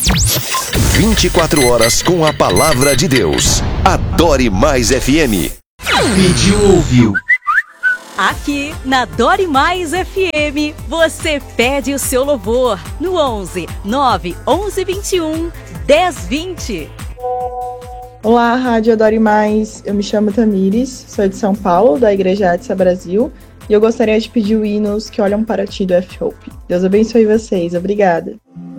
24 horas com a palavra de Deus. Adore Mais FM. Pediu, ouviu. Aqui na Adore Mais FM, você pede o seu louvor no 11 9 11 21 10 20. Olá, Rádio Adore Mais. Eu me chamo Tamires, sou de São Paulo, da Igreja Adsa Brasil, e eu gostaria de pedir o hinos que olham para ti do F-Hope. Deus abençoe vocês. Obrigada.